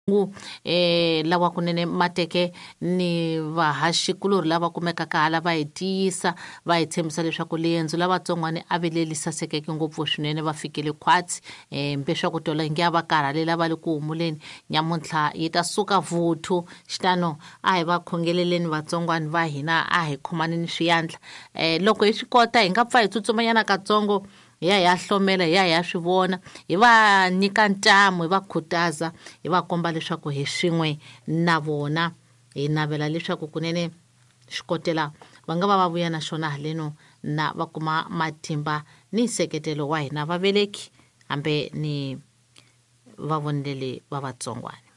lawa kunene mateke ni vahaxikulori lava kumekaka hala va hi tiyisa va hi tshembisa leswaku liyendzo lavatsongwana a veleli sasekeke ngopfu swinene va fikele khwatsi mpeswaku tola nge a va karhalela va le ku humuleni nyamuntlha yi ta suka vuthu xitano a hi va khongeleleni vatsongwana va hina a hi khomaneni swiyandla loko hi swi kota hi nga pfa hi tsutsumanyana katsongo hi ya hlomela hi ya swi vona hi va nyika ntamu hi va khutaza hi va komba leswaku hi swin'we na vona hi navela leswaku kunene xikotela va nga va vuya na xona haleno na va kuma matimba ni nseketelo wa hina vaveleki hambe ni vavoneleli va vatsongwana.